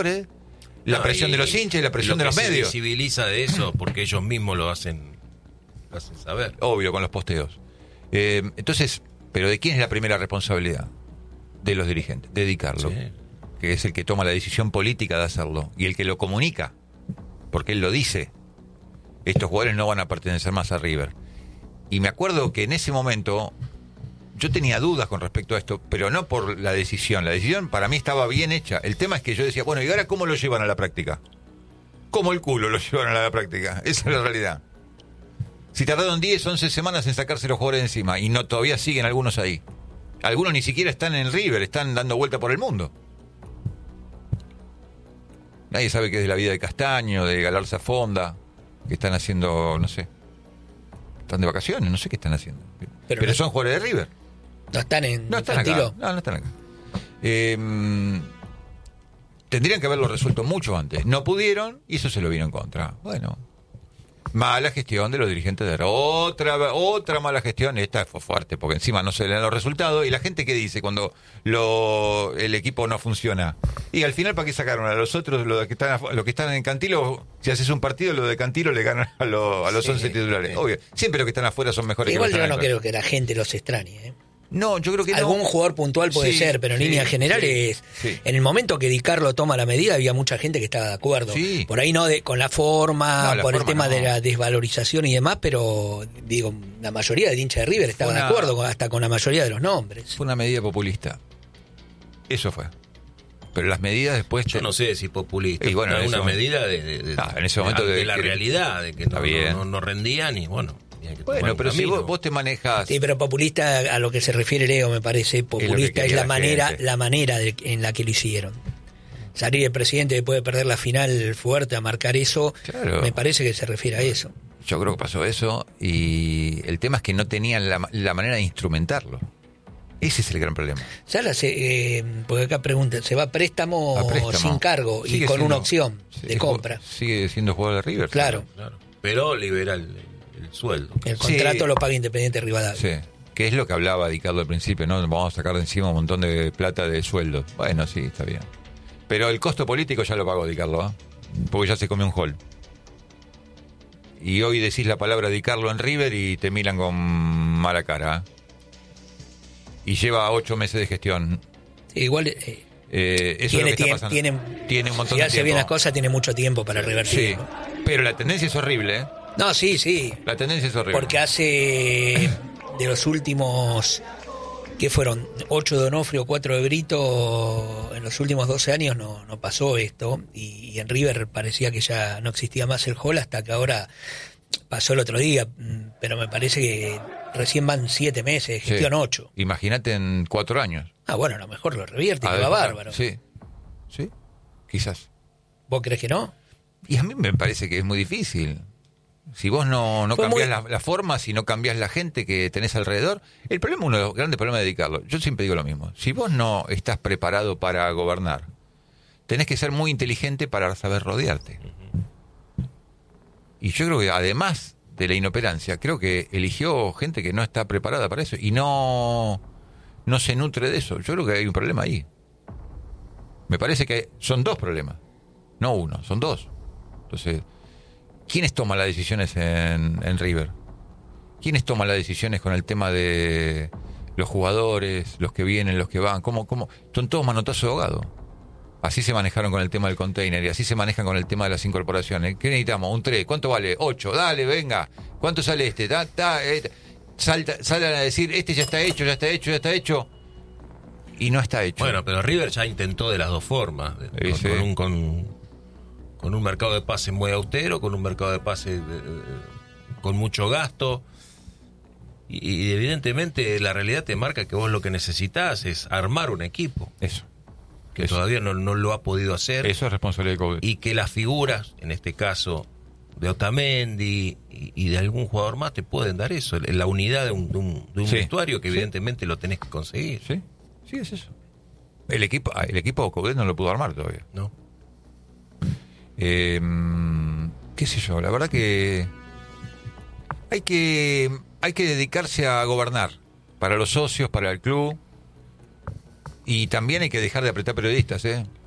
jugadores, la presión de los hinchas y la presión de los medios. Se visibiliza de eso porque ellos mismos lo hacen saber. Obvio, con los posteos. Entonces, ¿pero de quién es la primera responsabilidad? De los dirigentes, de Di Carlo, que es el que toma la decisión política de hacerlo y el que lo comunica, porque él lo dice. Estos jugadores no van a pertenecer más a River. Y me acuerdo que en ese momento yo tenía dudas con respecto a esto, pero no por la decisión. La decisión para mí estaba bien hecha. El tema es que yo decía, bueno, ¿y ahora cómo lo llevan a la práctica? ¿Cómo el culo lo llevan a la práctica? Esa es la realidad. Si tardaron 10, 11 semanas en sacarse los jugadores de encima y no todavía siguen algunos ahí. Algunos ni siquiera están en River, están dando vuelta por el mundo. Nadie sabe qué es de la vida de Castaño, de Galarza Fonda, que están haciendo, no sé. Están de vacaciones, no sé qué están haciendo. Pero no, son jugadores de River. No están en No están acá. No están acá. Tendrían que haberlo resuelto mucho antes. No pudieron y eso se lo vino en contra. Bueno. Mala gestión de los dirigentes de otra mala gestión. Esta fue fuerte porque encima no se le dan los resultados. Y la gente que dice cuando el equipo no funciona, y al final ¿para qué sacaron a los otros? Los que están en Cantilo, si haces un partido, los de Cantilo le ganan a los 11 titulares. Obvio, siempre los que están afuera son mejores. Igual que los yo no creo que la gente los extrañe, No, yo creo que algún jugador puntual puede ser, pero en líneas generales, en el momento que Di Carlo toma la medida, había mucha gente que estaba de acuerdo. Sí. Por ahí con la forma, por el tema de la desvalorización y demás, pero digo, la mayoría de hinchas de River estaba de acuerdo, hasta con la mayoría de los nombres. Fue una medida populista. Eso fue. Pero las medidas después... Yo no sé si populista. Y bueno, una medida en ese momento de la realidad, de que no rendían y bueno... Bueno, pero si vos te manejas... Sí, pero populista a lo que se refiere Leo, me parece, populista es la manera en la que lo hicieron. Salir el presidente después de perder la final fuerte a marcar eso, me parece que se refiere a eso. Yo creo que pasó eso y el tema es que no tenían la manera de instrumentarlo. Ese es el gran problema. Porque acá preguntan, ¿se va a préstamo sin cargo y con una opción de compra? Sigue siendo jugador de River. Claro. Pero libera el sueldo. El contrato lo paga Independiente Rivadavia. Sí, que es lo que hablaba Di Carlo al principio, ¿no? Vamos a sacar de encima un montón de plata de sueldo. Bueno, sí, está bien. Pero el costo político ya lo pagó Di Carlo, ¿eh? Porque ya se comió un gol. Y hoy decís la palabra Di Carlo en River y te miran con mala cara, ¿eh? Y lleva 8 meses de gestión. Igual... eso es lo que está pasando. Tiene un montón de tiempo. Si hace bien las cosas, tiene mucho tiempo para revertir. Sí, ¿no? Pero la tendencia es horrible, ¿eh? No, sí. La tendencia es horrible. Porque hace de los últimos, ¿qué fueron? 8 de Onofrio, 4 de Brito, en los últimos 12 años no pasó esto. Y en River parecía que ya no existía más el hall hasta que ahora pasó el otro día. Pero me parece que recién van 7 meses, gestión 8. Imagínate en 4 años. Bueno, a lo mejor lo revierte y va bárbaro. Sí, quizás. ¿Vos crees que no? Y a mí me parece que es muy difícil. Si vos no cambiás la forma, si no cambiás la gente que tenés alrededor, uno de los grandes problemas de Di Carlo, yo siempre digo lo mismo, si vos no estás preparado para gobernar, tenés que ser muy inteligente para saber rodearte. Y yo creo que además de la inoperancia, creo que eligió gente que no está preparada para eso y no se nutre de eso. Yo creo que hay un problema ahí. Me parece que son 2 problemas, no uno, son 2. Entonces, ¿quiénes toman las decisiones en River? ¿Quiénes toman las decisiones con el tema de los jugadores, los que vienen, los que van? ¿Cómo? Son todos manotazos de ahogado. Así se manejaron con el tema del container y así se manejan con el tema de las incorporaciones. ¿Qué necesitamos? Un 3. ¿Cuánto vale? 8. Dale, venga. ¿Cuánto sale este? Salen a decir, este ya está hecho. Y no está hecho. Bueno, pero River ya intentó de las 2 formas. Con un mercado de pases muy austero, con un mercado de pases con mucho gasto. Y evidentemente la realidad te marca que vos lo que necesitas es armar un equipo. Eso. Que todavía no lo ha podido hacer. Eso es responsabilidad de Coudet. Y que las figuras, en este caso de Otamendi y de algún jugador más, te pueden dar eso. La unidad de un vestuario que evidentemente lo tenés que conseguir. Sí, es eso. El equipo Coudet no lo pudo armar todavía. No. Qué sé yo, la verdad que hay que dedicarse a gobernar para los socios, para el club, y también hay que dejar de apretar periodistas,